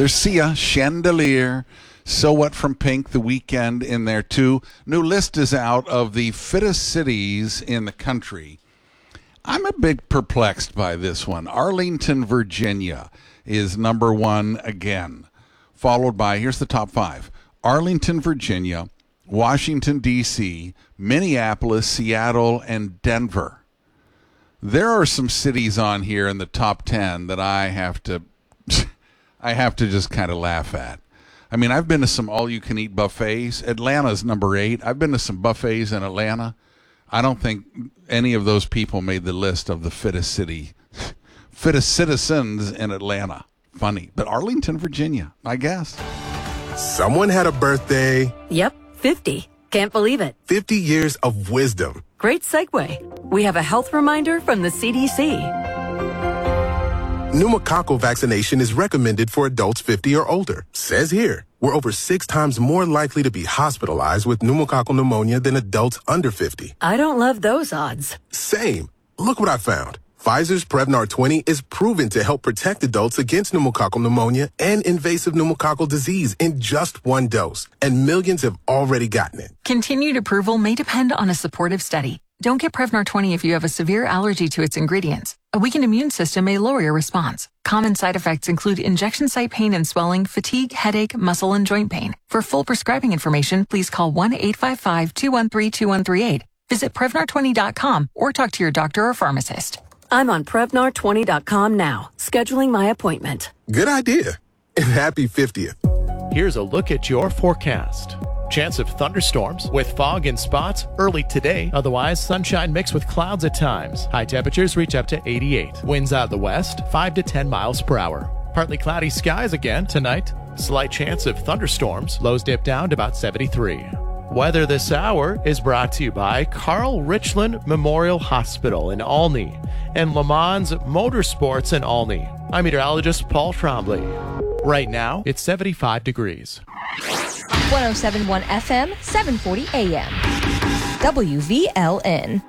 There's Sia, Chandelier, So What from Pink, The Weeknd in there too. New list is out of the fittest cities in the country. I'm a bit perplexed by this one. Arlington, Virginia is number one again, followed by, here's the top five: Arlington, Virginia, Washington, D.C., Minneapolis, Seattle, and Denver. There are some cities on here in the top 10 that I have to just kind of laugh at. I mean, I've been to some all-you-can-eat buffets. Atlanta's number 8. I've been to some buffets in Atlanta. I don't think any of those people made the list of the fittest citizens in Atlanta. Funny. But Arlington, Virginia, I guess. Someone had a birthday. Yep, 50. Can't believe it. 50 years of wisdom. Great segue. We have a health reminder from the CDC. Pneumococcal vaccination is recommended for adults 50 or older. Says here, we're over 6 times more likely to be hospitalized with pneumococcal pneumonia than adults under 50. I don't love those odds. Same. Look what I found. Pfizer's Prevnar 20 is proven to help protect adults against pneumococcal pneumonia and invasive pneumococcal disease in just 1 dose. And millions have already gotten it. Continued approval may depend on a supportive study. Don't get Prevnar 20 if you have a severe allergy to its ingredients. A weakened immune system may lower your response. Common side effects include injection site pain and swelling, fatigue, headache, muscle, and joint pain. For full prescribing information, please call 1-855-213-2138. Visit Prevnar20.com or talk to your doctor or pharmacist. I'm on Prevnar20.com now, scheduling my appointment. Good idea. And happy 50th. Here's a look at your forecast. Chance of thunderstorms with fog in spots early today. Otherwise, sunshine mixed with clouds at times. High temperatures reach up to 88. Winds out of the west, 5 to 10 miles per hour. Partly cloudy skies again tonight. Slight chance of thunderstorms. Lows dip down to about 73. Weather this hour is brought to you by Carl Richland Memorial Hospital in Olney and Le Mans Motorsports in Olney. I'm meteorologist Paul Trombley. Right now, it's 75 degrees. 107.1 FM, 740 AM. WVLN.